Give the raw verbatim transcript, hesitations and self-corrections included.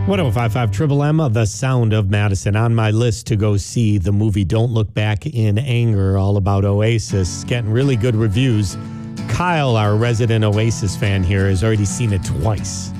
one oh five point five Triple M, The Sound of Madison. On my list to go see the movie Don't Look Back in Anger, all about Oasis. Getting really good reviews. Kyle, our resident Oasis fan here, has already seen it twice.